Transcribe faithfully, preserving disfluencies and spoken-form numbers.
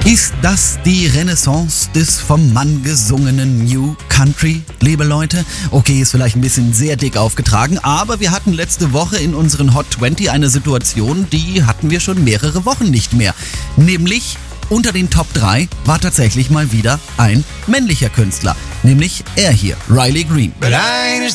Ist das die Renaissance des vom Mann gesungenen New Country, liebe Leute? Okay, ist vielleicht ein bisschen sehr dick aufgetragen, aber wir hatten letzte Woche in unseren Hot zwanzig eine Situation, die hatten wir schon mehrere Wochen nicht mehr. Nämlich unter den Top drei war tatsächlich mal wieder ein männlicher Künstler, nämlich er hier, Riley Green.